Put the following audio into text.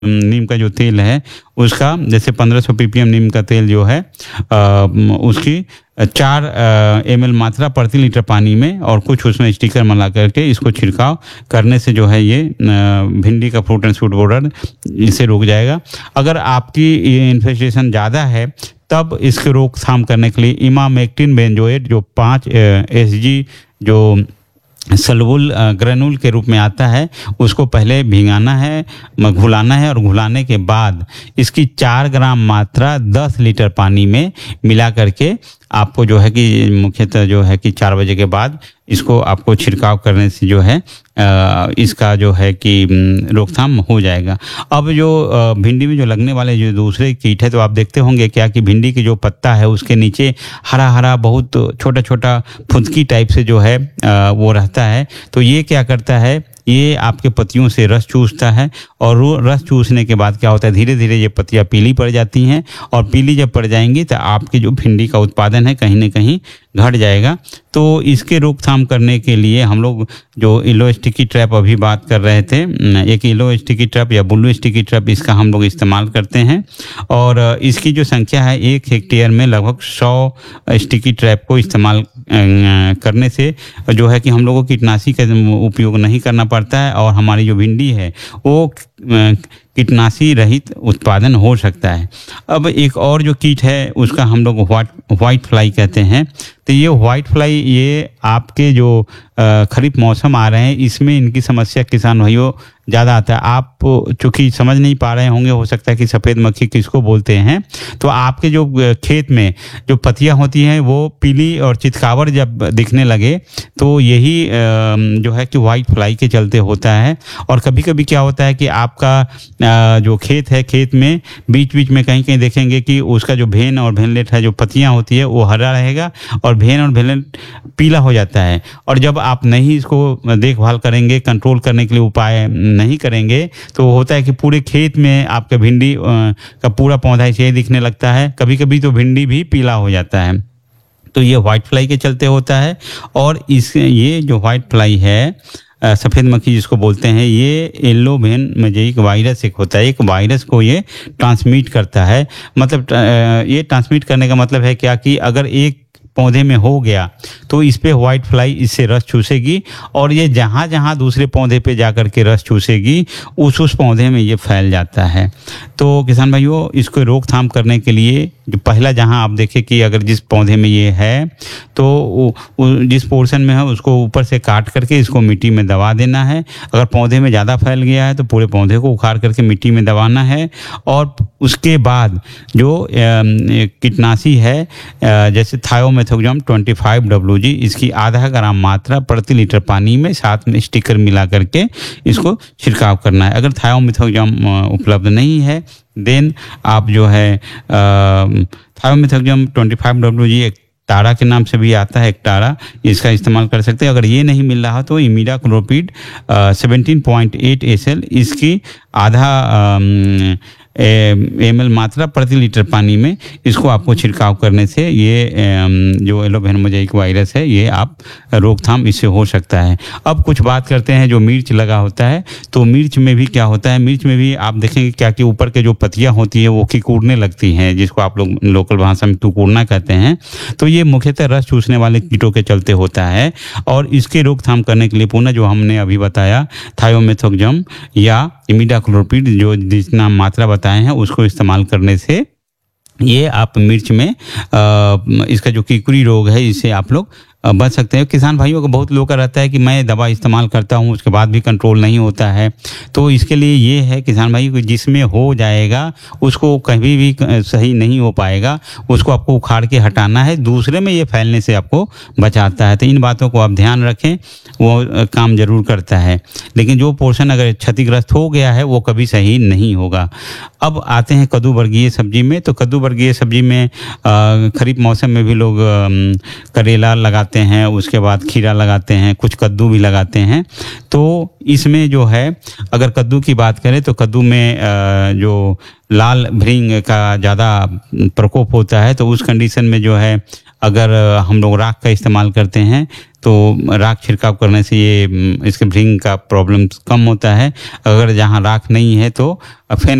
नीम का जो तेल है उसका जैसे 1500 ppm नीम का तेल जो है उसकी 4 ml मात्रा प्रति लीटर पानी में और कुछ उसमें स्टिकर मिला करके इसको छिड़काव करने से जो है ये भिंडी का फ्रूट एंड शूट बोरर इसे रोक जाएगा। अगर आपकी इन्फेस्टेशन ज़्यादा है तब इसके रोकथाम करने के लिए इमामेक्टिन बेंजोएट जो 5 SG जो सलवुल ग्रेनुल के रूप में आता है उसको पहले भिंगाना है, घुलाना है और घुलाने के बाद इसकी 4 ग्राम मात्रा 10 लीटर पानी में मिला करके आपको जो है कि मुख्यतः जो है कि 4 बजे के बाद इसको आपको छिड़काव करने से जो है इसका जो है कि रोकथाम हो जाएगा। अब जो भिंडी में जो लगने वाले जो दूसरे कीट है तो आप देखते होंगे क्या कि भिंडी की जो पत्ता है उसके नीचे हरा हरा बहुत छोटा छोटा फुदकी टाइप से जो है वो रहता है। तो ये क्या करता है, ये आपके पत्तियों से रस चूसता है और रस चूसने के बाद क्या होता है, धीरे धीरे ये पत्तियां पीली पड़ जाती हैं और पीली जब पड़ जाएंगी तो आपकी जो भिंडी का उत्पादन है कहीं ना कहीं घट जाएगा। तो इसके रोकथाम करने के लिए हम लोग जो येलो स्टिकी ट्रैप अभी बात कर रहे थे, एक येलो स्टिकी ट्रैप या ब्लू स्टिकी ट्रैप इसका हम लोग इस्तेमाल करते हैं और इसकी जो संख्या है 1 हेक्टेयर में लगभग 100 स्टिकी ट्रैप को इस्तेमाल करने से जो है कि हम लोगों को कीटनाशी का उपयोग नहीं करना पड़ता है और हमारी जो भिंडी है वो कीटनाशी रहित उत्पादन हो सकता है। अब एक और जो कीट है उसका हम लोग व्हाइट फ्लाई कहते हैं। तो ये व्हाइट फ्लाई ये आपके जो खरीफ मौसम आ रहे हैं इसमें इनकी समस्या किसान भाइयों ज़्यादा आता है। आप चूँकि समझ नहीं पा रहे होंगे, हो सकता है कि सफ़ेद मक्खी किसको बोलते हैं। तो आपके जो खेत में जो पत्तियां होती हैं वो पीली और चितकावर जब दिखने लगे तो यही जो है कि व्हाइट फ्लाई के चलते होता है। और कभी कभी क्या होता है कि आपका जो खेत है, खेत में बीच बीच में कहीं कहीं देखेंगे कि उसका जो भेन और भेनलेट है, जो पत्तियां होती है वो हरा रहेगा और भेन और भेनलेट पीला हो जाता है। और जब आप नहीं इसको देखभाल करेंगे, कंट्रोल करने के लिए उपाय नहीं करेंगे तो होता है कि पूरे खेत में आपका भिंडी का पूरा पौधा ऐसे दिखने लगता है। कभी कभी तो भिंडी भी पीला हो जाता है। तो ये व्हाइट फ्लाई के चलते होता है। और ये जो व्हाइट फ्लाई है, सफ़ेद मक्खी जिसको बोलते हैं, ये येलो वेन मोज़ेइक वायरस एक होता है। एक वायरस को ये ट्रांसमिट करता है। मतलब ये ट्रांसमिट करने का मतलब है क्या कि अगर एक पौधे में हो गया तो इस पे व्हाइट फ्लाई इससे रस चूसेगी और ये जहाँ जहाँ दूसरे पौधे पे जाकर के रस चूसेगी उस पौधे में ये फैल जाता है। तो किसान भाइयों, इसको रोकथाम करने के लिए जो पहला जहाँ आप देखें कि अगर जिस पौधे में ये है तो जिस पोर्शन में है उसको ऊपर से काट करके इसको मिट्टी में दबा देना है। अगर पौधे में ज़्यादा फैल गया है तो पूरे पौधे को उखाड़ करके मिट्टी में दबाना है। और उसके बाद जो कीटनाशी है जैसे थायोमेथोक्साम 25 WG, इसकी आधा ग्राम मात्रा प्रति लीटर पानी में साथ में स्टिकर मिला करके इसको छिड़काव करना है। अगर थायोमेथोक्साम उपलब्ध नहीं है देन आप जो है थायोमेथोक्साम 25 WG एक टारा के नाम से भी आता है, एक टारा, इसका इस्तेमाल कर सकते हैं। अगर ये नहीं मिल रहा तो इमिडाक्लोपिड 17.8 SL इसकी आधा ml मात्रा प्रति लीटर पानी में इसको आपको छिड़काव करने से ये जो येलो वेन मोज़ेइक वायरस है ये आप रोकथाम इससे हो सकता है। अब कुछ बात करते हैं जो मिर्च लगा होता है। तो मिर्च में भी क्या होता है, मिर्च में भी आप देखेंगे क्या कि ऊपर के जो पत्तियां होती है वो किकुरने लगती हैं, जिसको आप लोग लोकल भाषा में कुकुरना कहते हैं। तो ये मुख्यतः रस चूसने वाले कीटों के चलते होता है। और इसके रोकथाम करने के लिए पुनः जो हमने अभी बताया थायोमेथोक्साम या इमिडाक्लोपिड जो जितना मात्रा बताए हैं उसको इस्तेमाल करने से ये आप मिर्च में इसका जो कीकुरी रोग है इससे आप लोग बच सकते हैं। किसान भाइयों को बहुत लोग का रहता है कि मैं दवा इस्तेमाल करता हूं उसके बाद भी कंट्रोल नहीं होता है। तो इसके लिए ये है किसान भाई को जिसमें हो जाएगा उसको कभी भी सही नहीं हो पाएगा, उसको आपको उखाड़ के हटाना है, दूसरे में ये फैलने से आपको बचाता है। तो इन बातों को आप ध्यान रखें, वो काम जरूर करता है। लेकिन जो पोर्शन अगर क्षतिग्रस्त हो गया है वो कभी सही नहीं होगा। अब आते हैं कद्दू वर्गीय सब्जी में। तो कद्दू वर्गीय सब्जी में खरीफ मौसम में भी लोग करेला लगाते लगाते हैं, उसके बाद खीरा लगाते हैं, कुछ कद्दू भी लगाते हैं। तो इसमें जो है अगर कद्दू की बात करें तो कद्दू में जो लाल भृंग का ज़्यादा प्रकोप होता है, तो उस कंडीशन में जो है अगर हम लोग राख का इस्तेमाल करते हैं तो राख छिड़काव करने से ये इसके भृंग का प्रॉब्लम कम होता है। अगर जहाँ राख नहीं है तो फेन